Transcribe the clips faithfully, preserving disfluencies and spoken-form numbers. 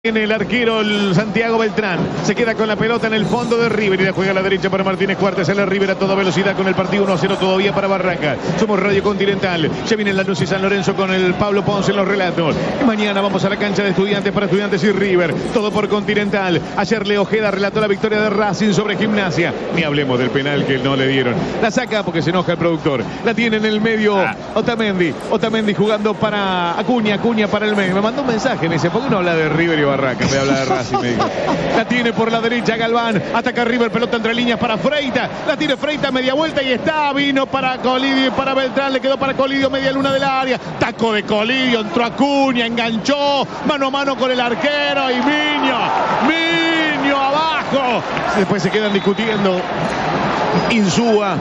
Tiene el arquero el Santiago Beltrán, se queda con la pelota en el fondo de River y la juega a la derecha para Martínez Cuarta. Sale River a toda velocidad con el partido uno a cero todavía para Barracas. Somos Radio Continental, ya viene Lanús y San Lorenzo con el Pablo Ponce en los relatos. Y mañana vamos a la cancha de Estudiantes para Estudiantes y River, todo por Continental. Ayer Leo Ojeda relató la victoria de Racing sobre Gimnasia. Ni hablemos del penal que no le dieron. La saca porque se enoja el productor. La tiene en el medio Otamendi. Otamendi jugando para Acuña, Acuña para el medio. Me mandó un mensaje, me dice, ¿por qué no habla de River y Barracas? Me habla de Racing, me dijo. La tiene por la derecha Galván, ataca River, pelota entre líneas para Freita, la tiene Freita, media vuelta y está, vino para Colidio y para Beltrán, le quedó para Colidio, media luna del área, taco de Colidio, entró Acuña, enganchó, mano a mano con el arquero y Miño, Miño abajo. Después se quedan discutiendo Insúa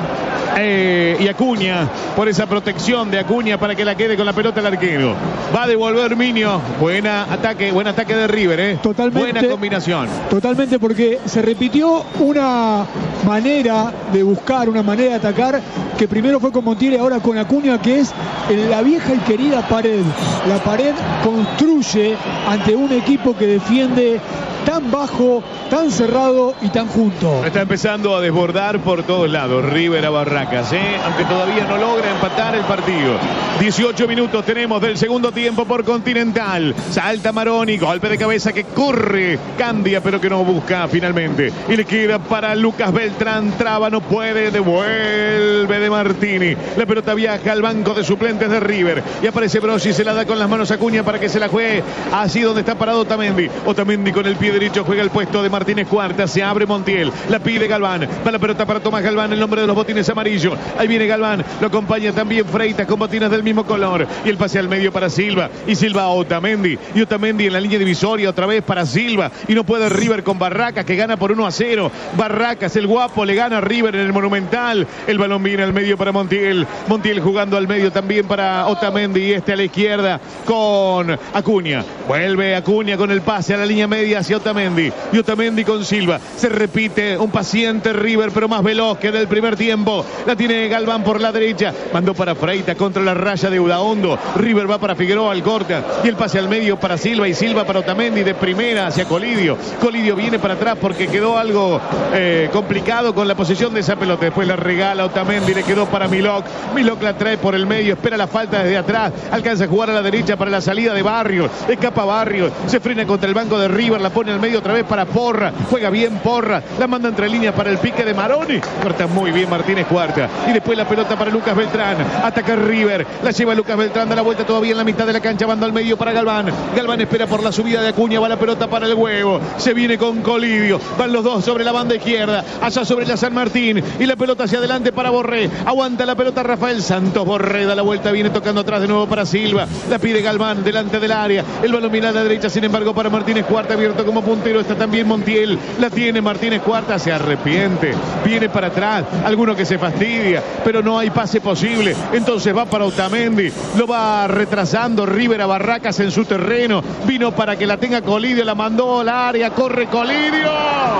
Eh, y Acuña por esa protección de Acuña para que la quede con la pelota el arquero. Va a devolver Miño. Buena ataque, buen ataque de River, ¿eh? Totalmente. Buena combinación. Totalmente, porque se repitió una manera de buscar, una manera de atacar que primero fue con Montiel y ahora con Acuña, que es la vieja y querida pared. La pared construye ante un equipo que defiende tan bajo, tan cerrado y tan junto. Está empezando a desbordar por todos lados River a Barracas, ¿eh? Aunque todavía no logra empatar el partido. dieciocho minutos tenemos del segundo tiempo por Continental. Salta Maroni, golpe de cabeza que corre Candia, pero que no busca finalmente. Y le queda para Lucas Beltrán, traba, no puede, devuelve de Martini. La pelota viaja al banco de suplentes de River. Y aparece Brosi, se la da con las manos a Acuña para que se la juegue así donde está parado Otamendi. Otamendi con el pie derecho juega el puesto de Martínez Cuarta, se abre Montiel, la pide Galván, va la pelota para Tomás Galván, el nombre de los botines amarillos, ahí viene Galván, lo acompaña también Freitas con botines del mismo color, y el pase al medio para Silva, y Silva a Otamendi, y Otamendi en la línea divisoria otra vez para Silva, y no puede River con Barracas que gana por uno a cero, Barracas el guapo le gana a River en el Monumental, el balón viene al medio para Montiel, Montiel jugando al medio también para Otamendi, y este a la izquierda con Acuña, vuelve Acuña con el pase a la línea media hacia Otamendi, y Otamendi con Silva, se repite un paciente River pero más veloz que del primer tiempo, la tiene Galván por la derecha, mandó para Freita contra la raya de Udaondo, River va para Figueroa al corte, y el pase al medio para Silva y Silva para Otamendi de primera hacia Colidio, Colidio viene para atrás porque quedó algo eh, complicado con la posición de esa pelota, después la regala Otamendi, le quedó para Milok, Milok la trae por el medio, espera la falta desde atrás, alcanza a jugar a la derecha para la salida de Barrios, escapa Barrios, se frena contra el banco de River, la pone al medio otra vez para Porra, juega bien Porra, la manda entre líneas para el pique de Maroni, corta muy bien Martínez Cuarta, y después la pelota para Lucas Beltrán, ataca River, la lleva Lucas Beltrán, da la vuelta todavía en la mitad de la cancha, manda al medio para Galván, Galván espera por la subida de Acuña, va la pelota para el huevo, se viene con Colidio, van los dos sobre la banda izquierda, allá sobre la San Martín, y la pelota hacia adelante para Borré, aguanta la pelota Rafael Santos, Borré da la vuelta, viene tocando atrás de nuevo para Silva, la pide Galván delante del área, el balón viene a la derecha, sin embargo para Martínez Cuarta, abierto como puntero, está también Montiel, la tiene Martínez Cuarta, se arrepiente, viene para atrás, alguno que se fastidia, pero no hay pase posible, entonces va para Otamendi, lo va retrasando River a Barracas en su terreno, vino para que la tenga Colidio, la mandó al área, corre Colidio,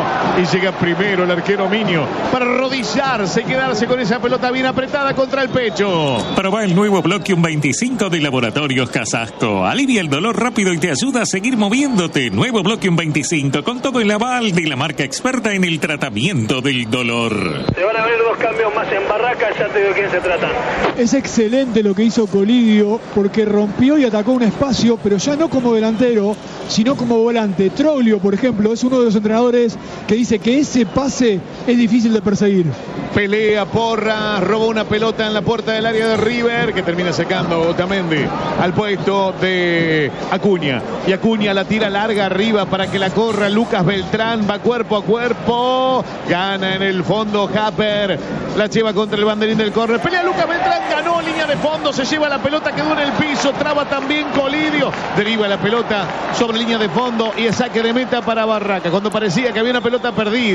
y llega primero el arquero Miño, para arrodillarse y quedarse con esa pelota bien apretada contra el pecho. Probá el nuevo Bloquium veinticinco de Laboratorios Casasco, alivia el dolor rápido y te ayuda a seguir moviéndote. Nuevo Bloquium veinticinco con todo el aval de la marca experta en el tratamiento del dolor. Se van a ver dos cambios más en Barracas, ya te digo de quién se tratan. Es excelente lo que hizo Colidio porque rompió y atacó un espacio, pero ya no como delantero, sino como volante. Troglio, por ejemplo, es uno de los entrenadores que dice que ese pase es difícil de perseguir. Pelea Porra, robó una pelota en la puerta del área de River, que termina sacando Otamendi al puesto de Acuña. Y Acuña la tira larga arriba para que la corra Lucas Beltrán, va cuerpo a cuerpo, gana en el fondo Happer, la lleva contra el banderín del córner, pelea Lucas Beltrán, ganó línea de fondo, se lleva la pelota, quedó en el piso, traba también Colidio, deriva la pelota sobre línea de fondo y es saque de meta para Barracas, cuando parecía que había una pelota perdida,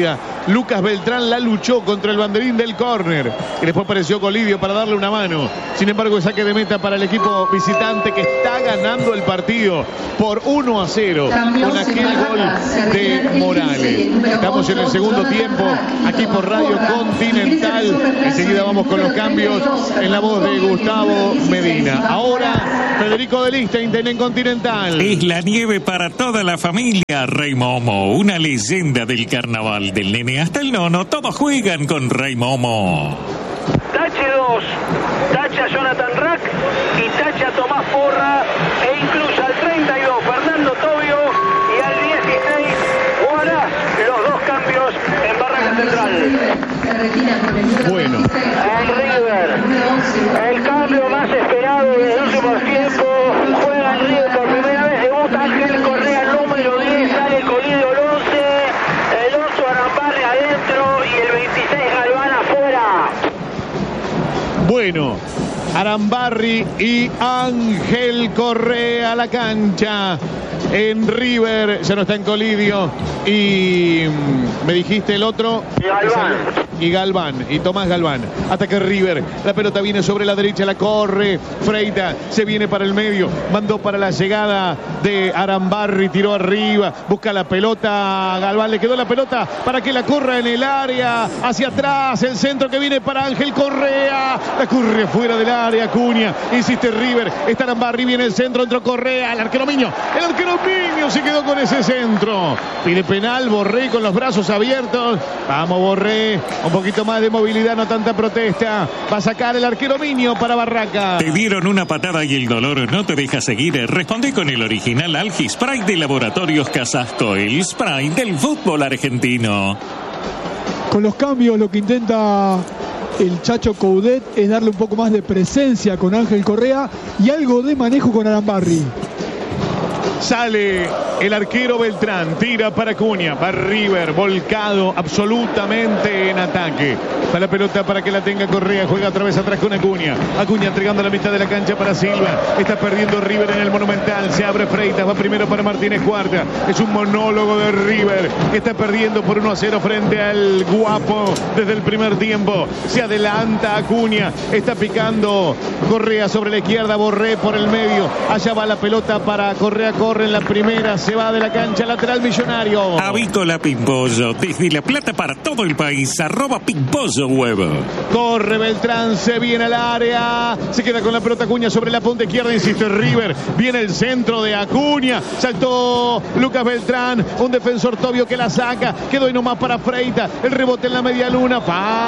Lucas Beltrán la luchó contra el banderín del córner. Y después apareció Colidio para darle una mano. Sin embargo, el saque de meta para el equipo visitante que está ganando el partido por uno a cero con aquel gol de Morales. Estamos en el segundo tiempo aquí por Radio Continental. Enseguida vamos con los cambios en la voz de Gustavo Medina. Ahora Federico de Lichtenstein en Continental. Es la nieve para toda la familia. Rey Momo, una leyenda del carnaval. Del nene hasta el nono, todos juegan con Rey Momo. Tache dos, tacha Jonathan Rack y tacha Tomás Porra e incluso al treinta y dos Fernando Tobio y al dieciséis Guará, los dos cambios en Barraca Central. Bueno, El River, el cambio más esperado de los últimos tiempos, juega el River por primera vez, debuta Ángel Correa, número diez, sale Colidio el once, el ocho Arambarri adentro y el veintiséis Galván afuera. bueno, Arambarri y Ángel Correa a la cancha. En River, ya no está en Colidio. Y me dijiste el otro. Galván. Y Galván, y Tomás Galván. Ataca River, la pelota viene sobre la derecha, la corre Freita, se viene para el medio, mandó para la llegada de Arambarri, tiró arriba, busca la pelota, Galván le quedó la pelota para que la corra en el área, hacia atrás, el centro que viene para Ángel Correa, la corre fuera del área, Acuña, insiste River, está Arambarri, viene el centro, entró Correa, el arquero Miño, el arquero Miño se quedó con ese centro, pide penal, Borré con los brazos abiertos, vamos Borré, un poquito más de movilidad, no tanta protesta. Va a sacar el arquero Miño para Barraca. Te dieron una patada y el dolor no te deja seguir. Responde con el original Algi Spray de Laboratorios Casasco, el spray del fútbol argentino. Con los cambios lo que intenta el Chacho Coudet es darle un poco más de presencia con Ángel Correa y algo de manejo con Arambarri. Sale el arquero Beltrán, tira para Acuña, va River, volcado absolutamente en ataque. Va la pelota para que la tenga Correa, juega otra vez atrás con Acuña. Acuña entregando la mitad de la cancha para Silva. Está perdiendo River en el Monumental, se abre Freitas, va primero para Martínez Cuarta. Es un monólogo de River, que está perdiendo por uno a cero frente al Guapo desde el primer tiempo. Se adelanta Acuña, está picando Correa sobre la izquierda, Borré por el medio. Allá va la pelota para Correa, corre en la primera, se va de la cancha, lateral Millonario. Avícola Pimpollo, desde La Plata para todo el país, arroba Pimpollo Web. Corre Beltrán, se viene al área, se queda con la pelota Acuña sobre la punta izquierda, insiste River, viene el centro de Acuña, saltó Lucas Beltrán, un defensor Tobio que la saca, quedó ahí nomás para Freita, el rebote en la media luna,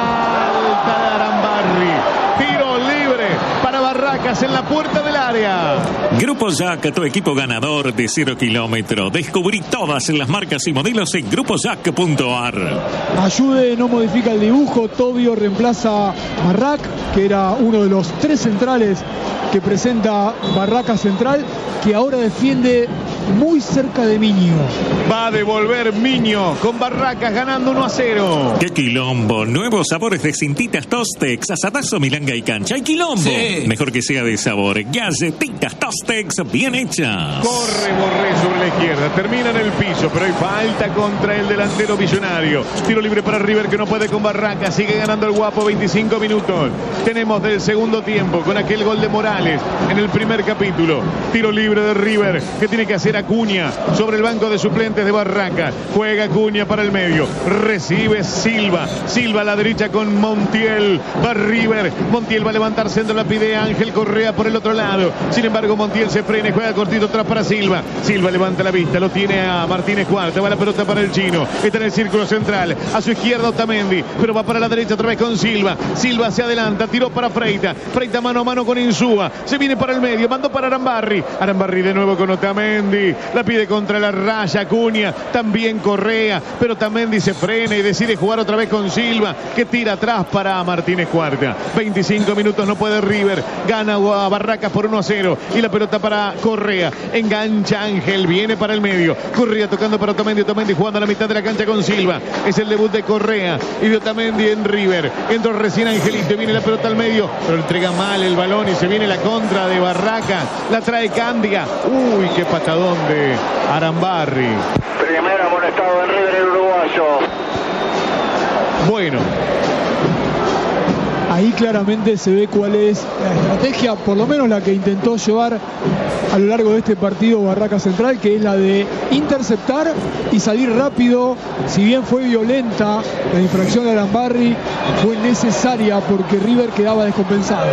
falta de Arambarri, tiro libre para Barracas en la puerta del área. Grupo Jack, tu equipo ganador de cero kilómetro. Descubrí todas las marcas y modelos en grupo jack punto a r. Ayude, no modifica el dibujo. Tobio reemplaza a Rack, que era uno de los tres centrales que presenta Barraca Central, que ahora defiende muy cerca de Miño. Va a devolver Miño con Barracas ganando uno a cero. ¡Qué quilombo! Nuevos sabores de cintitas Tostex, asadazo, milanga y cancha. ¡Hay quilombo! Sí. Mejor que sea de sabor. Galletitas Tostex bien hechas. Corre Borré sobre la izquierda, termina en el piso, pero hay falta contra el delantero Millonario. Tiro libre para River que no puede con Barracas, sigue ganando el Guapo, veinticinco minutos. Tenemos del segundo tiempo con aquel gol de Morales en el primer capítulo. Tiro libre de River que tiene que hacer Acuña sobre el banco de suplentes de Barracas. Juega Acuña para el medio, recibe Silva. Silva a la derecha con Montiel. Va River, Montiel va a levantar centro, la pide Ángel Correa por el otro lado. Sin embargo, Montiel se frena y juega cortito atrás para Silva. Silva levanta la vista, lo tiene a Martínez Cuarta, va la pelota para el chino. Está en el círculo central, a su izquierda Otamendi, pero va para la derecha otra vez con Silva. Silva se adelanta, tiró para Freita. Freita mano a mano con Insúa. Se viene para el medio, mandó para Arambarri. Arambarri de nuevo con Otamendi. La pide contra la raya Acuña, también Correa, pero Otamendi se frena y decide jugar otra vez con Silva, que tira atrás para Martínez Cuarta. veinticinco minutos, no puede River, gana a Barracas por uno a cero y la pelota para Correa, engancha Ángel, viene para el medio, Correa tocando para Otamendi, Otamendi jugando a la mitad de la cancha con Silva, es el debut de Correa y de Otamendi en River, entró recién Angelito, viene la pelota al medio, pero entrega mal el balón y se viene la contra de Barracas, la trae Candia, uy, qué patadón de Arambarri. Primer amonestado en River el uruguayo. Bueno. Ahí claramente se ve cuál es la estrategia, por lo menos la que intentó llevar a lo largo de este partido Barraca Central, que es la de interceptar y salir rápido. Si bien fue violenta la infracción de Arambarri, fue necesaria porque River quedaba descompensado.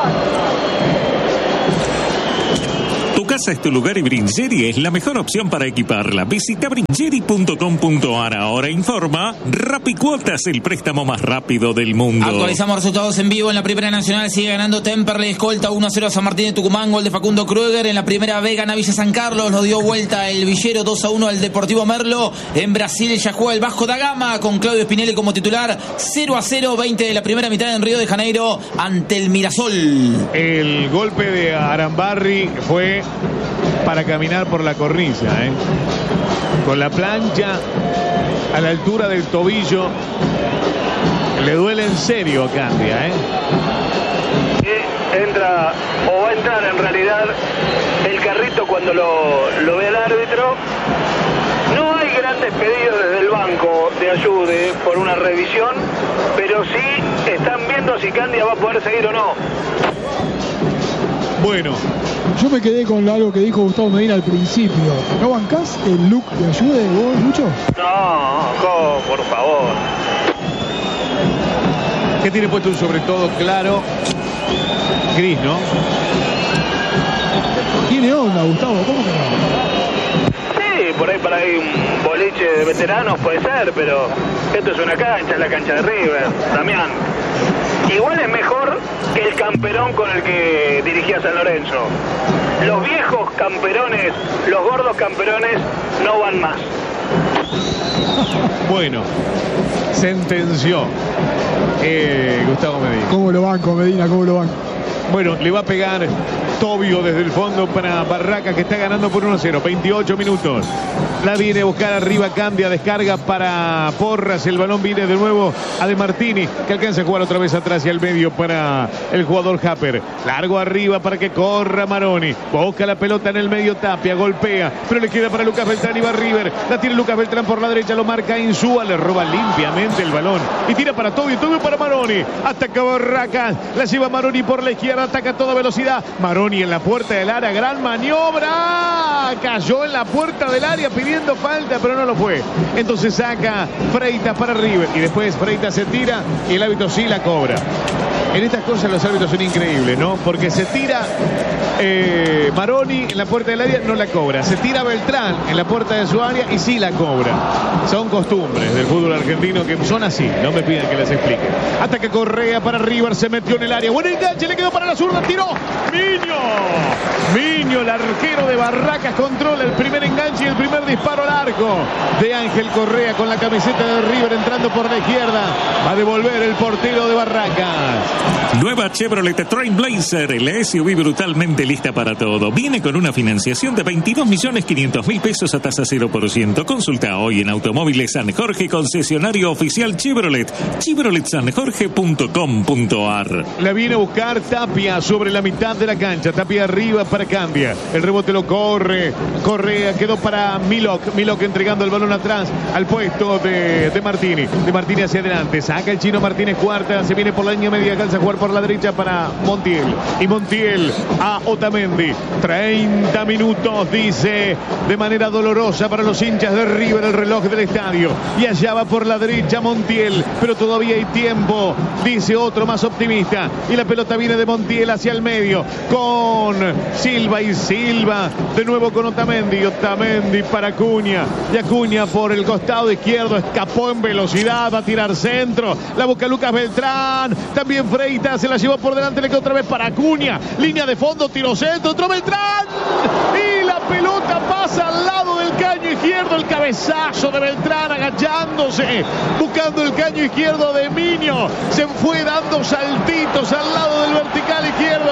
Tu casa es tu lugar y Bringeri es la mejor opción para equiparla. Visita bringeri punto com punto ar. Ahora informa Rapicuotas, el préstamo más rápido del mundo. Actualizamos resultados en vivo. En la Primera Nacional sigue ganando Temperley, escolta uno a cero a San Martín de Tucumán, gol de Facundo Krueger. En la Primera B gana Villa San Carlos, lo dio vuelta el Villero, dos a uno al Deportivo Merlo. En Brasil ya juega el Vasco da Gama con Claudio Spinelli como titular, cero a cero, veinte de la primera mitad en Río de Janeiro ante el Mirasol. El golpe de Arambarri fue para caminar por la cornisa, ¿eh? Con la plancha a la altura del tobillo. Le duele en serio a Candia, ¿eh? Y entra, o va a entrar en realidad, el carrito cuando lo, lo ve el árbitro. No hay grandes pedidos desde el banco de ayude por una revisión, pero sí están viendo si Candia va a poder seguir o no. Bueno. Yo me quedé con algo que dijo Gustavo Medina al principio. ¿No bancás el look de ayuda de vos, Lucho? No, ¿cómo? Por favor. ¿Qué tiene puesto un sobre todo claro? Gris, ¿no? Tiene onda, Gustavo, ¿cómo que no? Sí, por ahí para ahí un boliche de veteranos puede ser, pero esto es una cancha, es la cancha de River, Damián. Igual es mejor que el camperón con el que dirigía San Lorenzo. Los viejos camperones, los gordos camperones, no van más. Bueno, sentenció eh, Gustavo Medina. ¿Cómo lo banco, Medina? ¿Cómo lo banco? Bueno, le va a pegar Tobio desde el fondo para Barraca, que está ganando por uno a cero. veintiocho minutos. La viene a buscar arriba, Candia, descarga para Porras. El balón viene de nuevo a De Martini, que alcanza a jugar otra vez atrás y al medio para el jugador Happer. Largo arriba para que corra Maroni. Busca la pelota en el medio, Tapia, golpea, pero le queda para Lucas Beltrán y va River. La tiene Lucas Beltrán por la derecha, lo marca Insúa, le roba limpiamente el balón y tira para Tobio, Tobio para Maroni. Ataca Barraca, la lleva Maroni por la izquierda, ataca a toda velocidad. Maroni en la puerta del área, gran maniobra. Cayó en la puerta del área pidiendo falta, pero no lo fue. Entonces saca Freitas para River y después Freitas se tira y el árbitro sí la cobra. En estas cosas los árbitros son increíbles, ¿no? Porque se tira eh, Maroni en la puerta del área, no la cobra. Se tira Beltrán en la puerta de su área y sí la cobra. Son costumbres del fútbol argentino que son así, no me piden que las explique. Ataca Correa para River, se metió en el área. Buen enganche, le quedó para la zurda, tiró. Miño. Miño, el arquero de Barracas, controla el primer enganche y el primer disparo al arco de Ángel Correa con la camiseta de River entrando por la izquierda. Va a devolver el portero de Barracas. Nueva Chevrolet Trailblazer, el S U V brutalmente lista para todo. Viene con una financiación de veintidós millones quinientos mil pesos a tasa cero por ciento. Consulta hoy en Automóviles San Jorge, concesionario oficial Chevrolet, chevrolet san jorge punto com punto ar. La viene a buscar Tapia sobre la mitad de la cancha. Tapia arriba para Candia. El rebote lo corre. Correa quedó para Milok. Milok entregando el balón atrás al puesto de, de Martini. De Martini hacia adelante. Saca el chino Martínez cuarta. Se viene por la línea media. Alcanza a jugar por la derecha para Montiel. Y Montiel a Otamendi. treinta minutos, dice, de manera dolorosa para los hinchas de River el reloj del estadio. Y allá va por la derecha Montiel. Pero todavía hay tiempo, dice otro más optimista. Y la pelota viene de Montiel hacia el medio. Con Silva y Silva. De nuevo con Otamendi. Otamendi para Acuña. Y Acuña por el costado izquierdo. Escapó en velocidad. Va a tirar centro. La busca Lucas Beltrán. También Freitas se la llevó por delante. Le quedó otra vez para Acuña. Línea de fondo. Tiro centro. Otro Beltrán. Y la pelota pasa al lado del caño izquierdo. El cabezazo de Beltrán agachándose. Buscando el caño izquierdo de Miño. Se fue dando saltitos al lado del vertical izquierdo.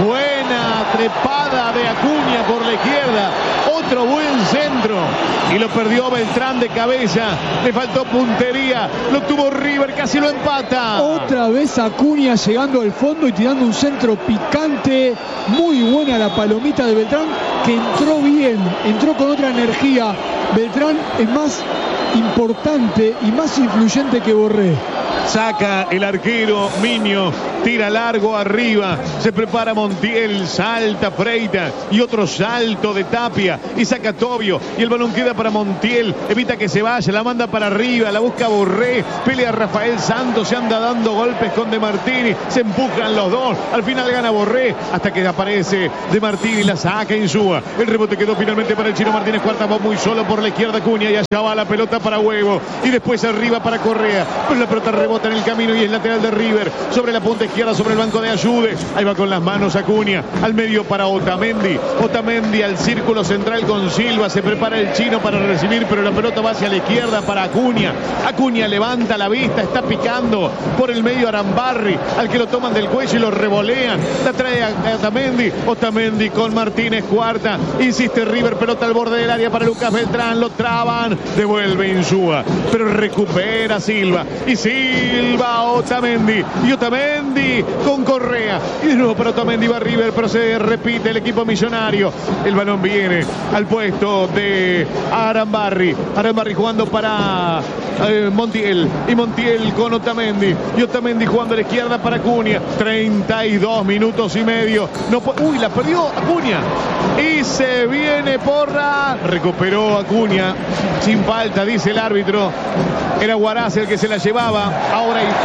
Buena trepada de Acuña por la izquierda. Otro buen centro. Y lo perdió Beltrán de cabeza. Le faltó puntería. Lo tuvo River. Casi lo empata. Otra vez Acuña llegando al fondo y tirando un centro picante. Muy buena la palomita de Beltrán, que entró bien. Entró con otra energía. Beltrán es más importante y más influyente que Borré. Saca el arquero Miño, tira largo arriba, se prepara Montiel, salta Freitas y otro salto de Tapia y saca Tobio y el balón queda para Montiel, evita que se vaya, la manda para arriba, la busca Borré, pelea Rafael Santos, se anda dando golpes con De Martini, se empujan los dos, al final gana Borré hasta que aparece De Martini, la saca Insúa, el rebote quedó finalmente para el Chino Martínez Cuarta, va muy solo por la izquierda Acuña y allá va la pelota para Huevo y después arriba para Correa, pero la pelota rebota en el camino y es lateral de River, sobre la punta izquierda, sobre el banco de Ayude, ahí va con las manos Acuña, al medio para Otamendi, Otamendi al círculo central con Silva, se prepara el Chino para recibir, pero la pelota va hacia la izquierda para Acuña, Acuña levanta la vista, está picando por el medio Arambarri, al que lo toman del cuello y lo revolean, la trae a Otamendi, Otamendi con Martínez Cuarta, insiste River, pelota al borde del área para Lucas Beltrán, lo traban, devuelve Insúa, pero recupera Silva, y Silva Otamendi, y Otamendi con Correa, y de nuevo para Otamendi va River, pero se repite el equipo millonario, el balón viene al puesto de Arambarri, Arambarri jugando para eh, Montiel, y Montiel con Otamendi, y Otamendi jugando a la izquierda para Acuña, treinta y dos minutos y medio, no, uy, la perdió Acuña, y se viene Porra, recuperó Acuña, sin falta, dice el árbitro, era Huaraz el que se la llevaba, ahora hay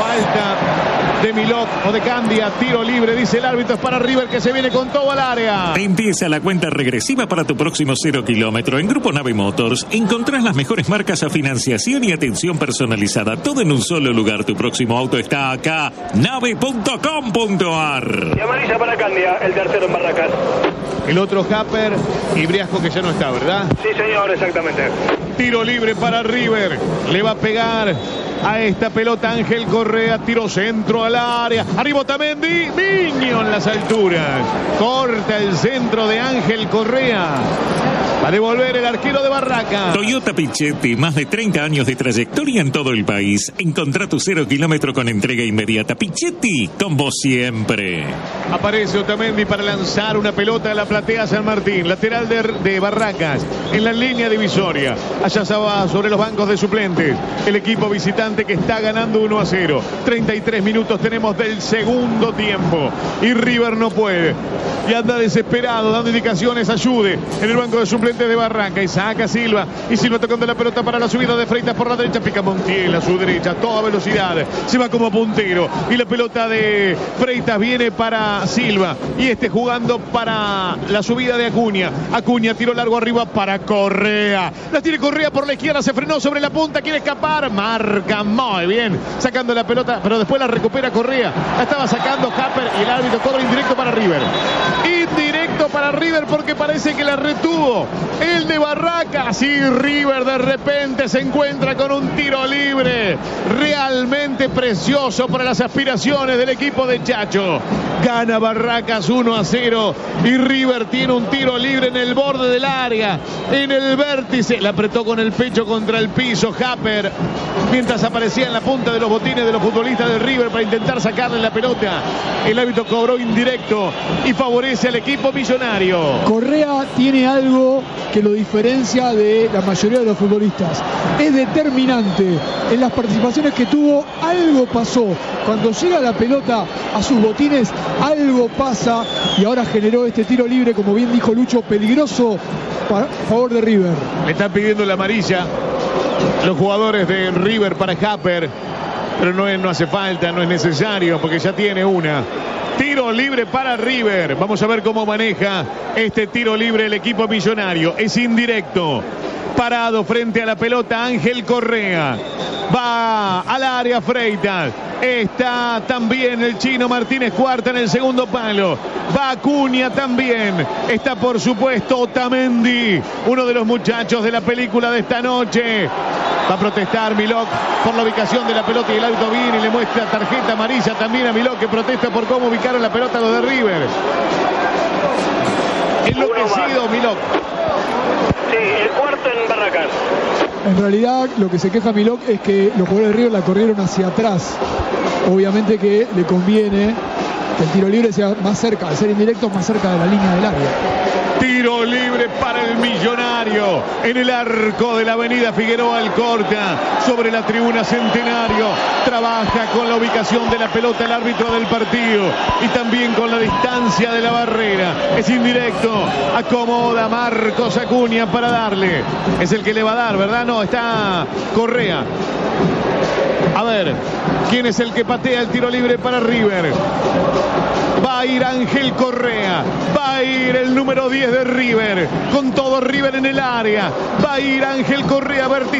falta de Milok o de Candia, tiro libre, dice el árbitro, es para River que se viene con todo al área. Empieza la cuenta regresiva para tu próximo cero kilómetro. En Grupo Nave Motors encontrás las mejores marcas a financiación y atención personalizada, todo en un solo lugar. Tu próximo auto está acá, nave punto com punto ar. Y amarilla para Candia, el tercero en Barracas. El otro Japper y Briasco que ya no está, ¿verdad? Sí, señor, exactamente. Tiro libre para River, le va a pegar a esta pelota Ángel Correa, tiro centro al área, arriba Otamendi, Miño en las alturas, corta el centro de Ángel Correa, va a devolver el arquero de Barraca. Toyota Pichetti, más de treinta años de trayectoria en todo el país. Encontrá tu cero kilómetro con entrega inmediata. Pichetti, con vos siempre. Aparece Otamendi para lanzar una pelota a la platea San Martín, lateral de, de Barracas, en la línea divisoria. Allá se va sobre los bancos de suplentes el equipo visitante que está ganando uno a cero. treinta y tres minutos tenemos del segundo tiempo y River no puede y anda desesperado dando indicaciones. Ayude en el banco de suplentes de Barranca y saca Silva, y Silva tocando la pelota para la subida de Freitas por la derecha, pica Montiel a su derecha, toda velocidad, se va como puntero y la pelota de Freitas viene para Silva y este jugando para la subida de Acuña. Acuña, tiro largo arriba para Correa, la tiene Correa por la izquierda, se frenó sobre la punta, quiere escapar, marca muy bien, sacando la pelota, pero después la recupera Correa, la estaba sacando Japper y el árbitro cobra indirecto para River. Indirecto para River porque parece que la retuvo el de Barracas y River de repente se encuentra con un tiro libre realmente precioso para las aspiraciones del equipo de Chacho. Gana Barracas uno a cero y River tiene un tiro libre en el borde del área, en el vértice, la apretó con el pecho contra el piso Japper mientras aparecía en la punta de los botines de los futbolistas de River para intentar sacarle la pelota. El árbitro cobró indirecto y favorece al equipo millonario. Correa tiene algo que lo diferencia de la mayoría de los futbolistas. Es determinante. En las participaciones que tuvo, algo pasó. Cuando llega la pelota a sus botines, algo pasa y ahora generó este tiro libre, como bien dijo Lucho, peligroso a favor de River. Le están pidiendo la amarilla los jugadores de River para Japper, pero no, es, no hace falta, no es necesario porque ya tiene una. Tiro libre para River. Vamos a ver cómo maneja este tiro libre el equipo millonario. Es indirecto. Parado frente a la pelota Ángel Correa. Va al área Freitas. Está también el Chino Martínez Cuarta en el segundo palo. Va Acuña también. Está por supuesto Otamendi, uno de los muchachos de la película de esta noche. Va a protestar Milok por la ubicación de la pelota y el árbitro viene y le muestra tarjeta amarilla también a Milok, que protesta por cómo ubicaron la pelota los de River. Enloquecido Milok. Sí, el cuarto en Barracas. En realidad lo que se queja Milok es que los jugadores de River la corrieron hacia atrás. Obviamente que le conviene que el tiro libre sea más cerca, al ser indirecto, más cerca de la línea del área. Tiro libre para el Millonario en el arco de la avenida Figueroa Alcorta, sobre la tribuna Centenario. Trabaja con la ubicación de la pelota el árbitro del partido y también con la distancia de la barrera. Es indirecto, acomoda Marcos Acuña para darle. Es el que le va a dar, ¿verdad? No, está Correa. A ver, ¿quién es el que patea el tiro libre para River? Va a ir Ángel Correa, va a ir el número diez de River, con todo River en el área, va a ir Ángel Correa, vertical.